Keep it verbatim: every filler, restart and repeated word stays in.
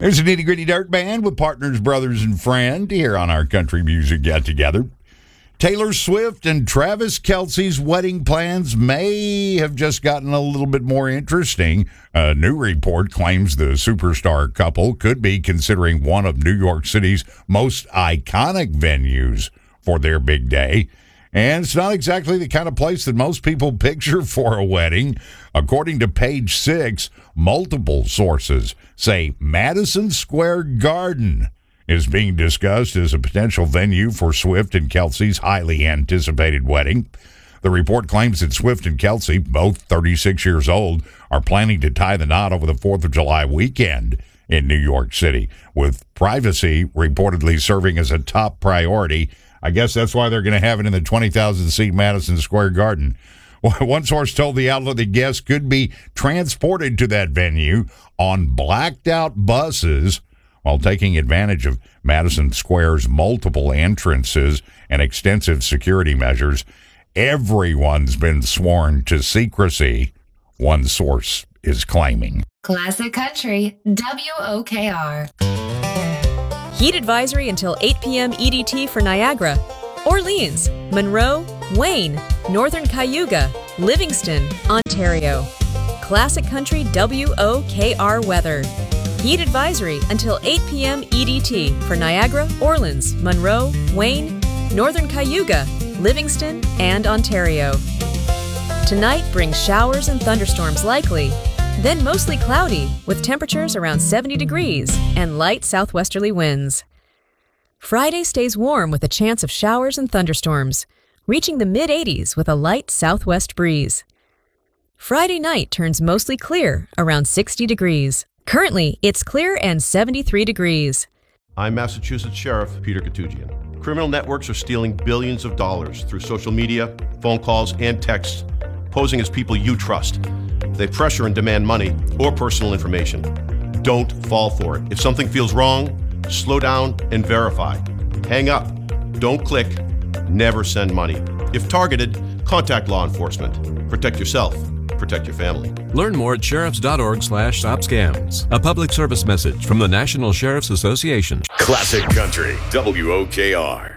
There's a Nitty Gritty Dirt Band with partners, brothers, and friend here on our Country Music Get Together. Taylor Swift and Travis Kelce's wedding plans may have just gotten a little bit more interesting. A new report claims the superstar couple could be considering one of New York City's most iconic venues for their big day. And it's not exactly the kind of place that most people picture for a wedding. According to Page Six, multiple sources say Madison Square Garden is being discussed as a potential venue for Swift and Kelce's highly anticipated wedding. The report claims that Swift and Kelce, both thirty-six years old, are planning to tie the knot over the fourth of July weekend in New York City, with privacy reportedly serving as a top priority. I guess that's why they're going to have it in the twenty thousand seat Madison Square Garden. One source told the outlet that guests could be transported to that venue on blacked-out buses while taking advantage of Madison Square's multiple entrances and extensive security measures. Everyone's been sworn to secrecy, one source is claiming. Classic Country, W O K R. Heat advisory until eight p.m. E D T for Niagara, Orleans, Monroe, Wayne, Northern Cayuga, Livingston, Ontario. Classic Country W O K R weather. Heat advisory until eight p.m. E D T for Niagara, Orleans, Monroe, Wayne, Northern Cayuga, Livingston, and Ontario. Tonight brings showers and thunderstorms likely, then mostly cloudy with temperatures around seventy degrees and light southwesterly winds. Friday stays warm with a chance of showers and thunderstorms, reaching the mid eighties with a light southwest breeze. Friday night turns mostly clear around sixty degrees. Currently, it's clear and seventy-three degrees. I'm Massachusetts Sheriff Peter Katujian. Criminal networks are stealing billions of dollars through social media, phone calls, and texts, posing as people you trust. They pressure and demand money or personal information. Don't fall for it. If something feels wrong, slow down and verify. Hang up. Don't click. Never send money. If targeted, contact law enforcement. Protect yourself. Protect your family. Learn more at sheriffs.org slash stop scams. A public service message from the National Sheriff's Association. Classic Country, W O K R.